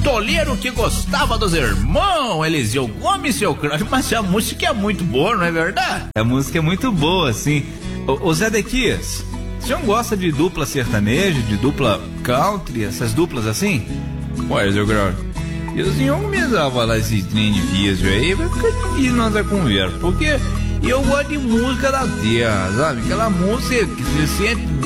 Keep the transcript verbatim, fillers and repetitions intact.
pistoleiro que gostava dos irmãos Eliseu Gomes, seu crush. Mas a música é muito boa, não é verdade? A música é muito boa, sim. Ô, ô Zé Dequias, o senhor gosta de dupla sertaneja, de dupla country, essas duplas assim? Ué, seu crush, e o senhor começava a falar esse trem difícil aí, vai ficar difícil nossa conversa, porque eu gosto de música da terra, sabe? Aquela música que você sente